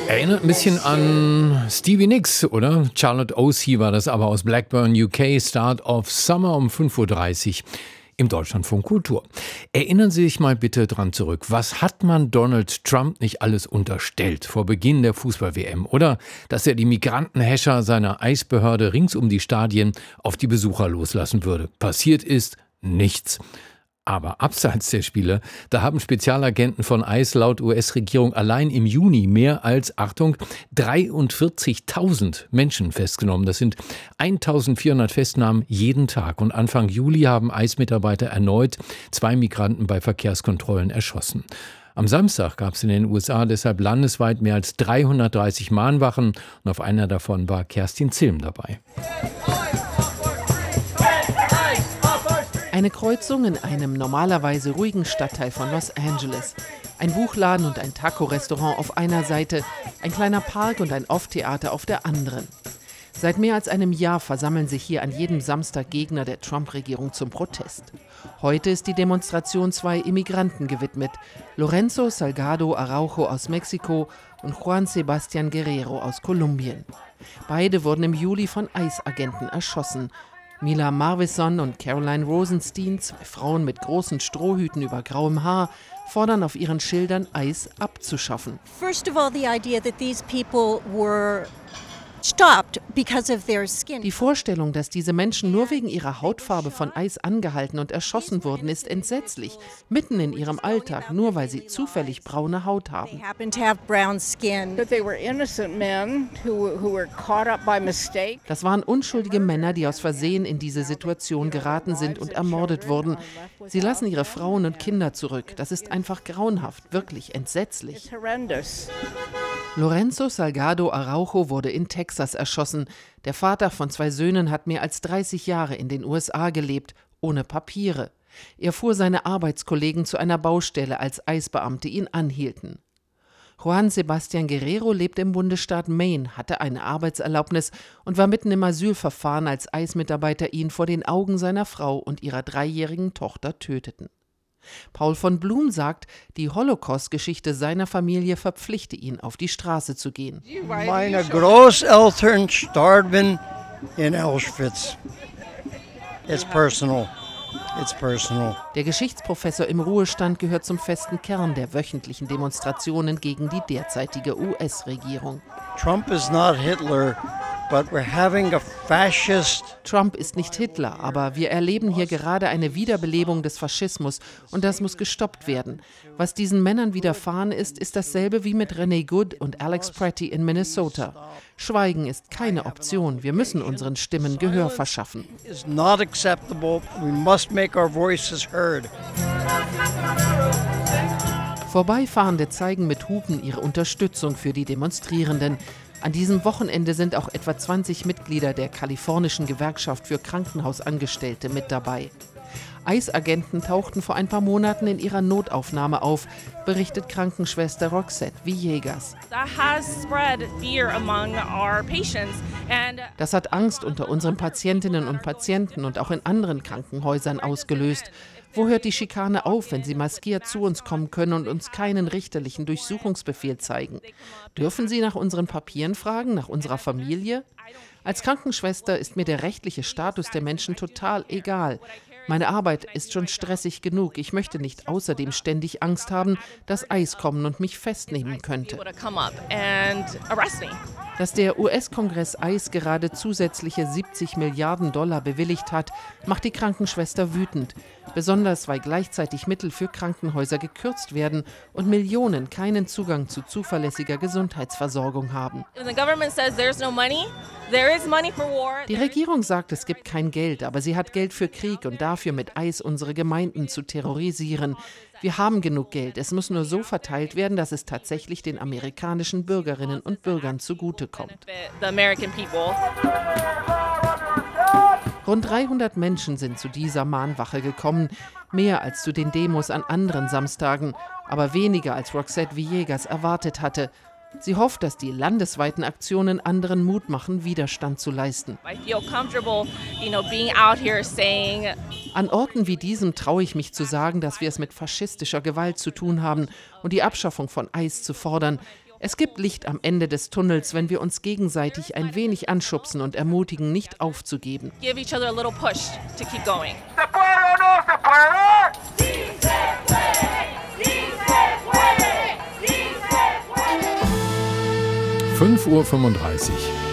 Erinnert ein bisschen an Stevie Nicks, oder? Charlotte O.C. war das aber aus Blackburn, UK, Start of Summer um 5:30 Uhr im Deutschlandfunk Kultur. Erinnern Sie sich mal bitte dran zurück. Was hat man Donald Trump nicht alles unterstellt vor Beginn der Fußball-WM? Oder dass er die Migrantenhäscher seiner Eisbehörde rings um die Stadien auf die Besucher loslassen würde. Passiert ist nichts. Aber abseits der Spiele, da haben Spezialagenten von ICE laut US-Regierung allein im Juni mehr als, Achtung, 43.000 Menschen festgenommen. Das sind 1.400 Festnahmen jeden Tag. Und Anfang Juli haben ICE-Mitarbeiter erneut 2 Migranten bei Verkehrskontrollen erschossen. Am Samstag gab es in den USA deshalb landesweit mehr als 330 Mahnwachen. Und auf einer davon war Kerstin Zilm dabei. Eine Kreuzung in einem normalerweise ruhigen Stadtteil von Los Angeles. Ein Buchladen und ein Taco-Restaurant auf einer Seite, ein kleiner Park und ein Off-Theater auf der anderen. Seit mehr als einem Jahr versammeln sich hier an jedem Samstag Gegner der Trump-Regierung zum Protest. Heute ist die Demonstration 2 Immigranten gewidmet: Lorenzo Salgado Araujo aus Mexiko und Juan Sebastián Guerrero aus Kolumbien. Beide wurden im Juli von ICE-Agenten erschossen. Mila Marvison und Caroline Rosenstein, 2 Frauen mit großen Strohhüten über grauem Haar, fordern auf ihren Schildern, ICE abzuschaffen. First of all, the idea that these people were stopped because of their skin. Die Vorstellung, dass diese Menschen nur wegen ihrer Hautfarbe von ICE angehalten und erschossen wurden, ist entsetzlich. Mitten in ihrem Alltag, nur weil sie zufällig braune Haut haben. They happen to have brown skin. That they were innocent men who were caught up by mistake. Das waren unschuldige Männer, die aus Versehen in diese Situation geraten sind und ermordet wurden. Sie lassen ihre Frauen und Kinder zurück. Das ist einfach grauenhaft, wirklich entsetzlich. It's horrendous. Lorenzo Salgado Araujo wurde in Texas erschossen. Der Vater von 2 Söhnen hat mehr als 30 Jahre in den USA gelebt, ohne Papiere. Er fuhr seine Arbeitskollegen zu einer Baustelle, als ICE-Beamte ihn anhielten. Juan Sebastián Guerrero lebt im Bundesstaat Maine, hatte eine Arbeitserlaubnis und war mitten im Asylverfahren, als ICE-Mitarbeiter ihn vor den Augen seiner Frau und ihrer 3-jährigen Tochter töteten. Paul von Blum sagt, die Holocaust-Geschichte seiner Familie verpflichte ihn, auf die Straße zu gehen. Meine Großeltern starben in Auschwitz. It's personal. It's personal. Der Geschichtsprofessor im Ruhestand gehört zum festen Kern der wöchentlichen Demonstrationen gegen die derzeitige US-Regierung. Trump is not Hitler, but we're having a fascist. Trump ist nicht Hitler, aber wir erleben hier gerade eine Wiederbelebung des Faschismus und das muss gestoppt werden. Was diesen Männern widerfahren ist, ist dasselbe wie mit René Good und Alex Pretty in Minnesota. Schweigen ist keine Option. Wir müssen unseren Stimmen Gehör verschaffen. It's not acceptable. We must make our voices heard. Vorbeifahrende zeigen mit Hupen ihre Unterstützung für die Demonstrierenden. An diesem Wochenende sind auch etwa 20 Mitglieder der kalifornischen Gewerkschaft für Krankenhausangestellte mit dabei. ICE-Agenten tauchten vor ein paar Monaten in ihrer Notaufnahme auf, berichtet Krankenschwester Roxette Villegas. Das hat Angst unter unseren Patientinnen und Patienten und auch in anderen Krankenhäusern ausgelöst. Wo hört die Schikane auf, wenn sie maskiert zu uns kommen können und uns keinen richterlichen Durchsuchungsbefehl zeigen? Dürfen sie nach unseren Papieren fragen, nach unserer Familie? Als Krankenschwester ist mir der rechtliche Status der Menschen total egal. Meine Arbeit ist schon stressig genug. Ich möchte nicht außerdem ständig Angst haben, dass ICE kommen und mich festnehmen könnte. Dass der US-Kongress ICE gerade zusätzliche $70 Milliarden bewilligt hat, macht die Krankenschwester wütend. Besonders, weil gleichzeitig Mittel für Krankenhäuser gekürzt werden und Millionen keinen Zugang zu zuverlässiger Gesundheitsversorgung haben. Die Regierung sagt, es gibt kein Geld, aber sie hat Geld für Krieg und dafür, mit ICE unsere Gemeinden zu terrorisieren. Wir haben genug Geld. Es muss nur so verteilt werden, dass es tatsächlich den amerikanischen Bürgerinnen und Bürgern zugutekommt. Rund 300 Menschen sind zu dieser Mahnwache gekommen, mehr als zu den Demos an anderen Samstagen, aber weniger als Roxette Villegas erwartet hatte. Sie hofft, dass die landesweiten Aktionen anderen Mut machen, Widerstand zu leisten. An Orten wie diesem traue ich mich zu sagen, dass wir es mit faschistischer Gewalt zu tun haben und die Abschaffung von ICE zu fordern. Es gibt Licht am Ende des Tunnels, wenn wir uns gegenseitig ein wenig anschubsen und ermutigen, nicht aufzugeben. Give each other a little push to keep going. 5:35 Uhr.